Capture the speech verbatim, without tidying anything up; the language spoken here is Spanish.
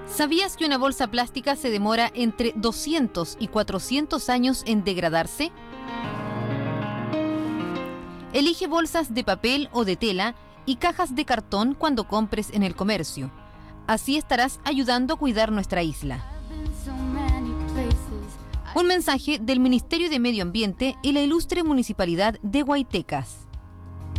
¿Sabías que una bolsa plástica se demora entre doscientos y cuatrocientos años en degradarse? Elige bolsas de papel o de tela y cajas de cartón cuando compres en el comercio. Así estarás ayudando a cuidar nuestra isla. Un mensaje del Ministerio de Medio Ambiente y la Ilustre Municipalidad de Guaytecas.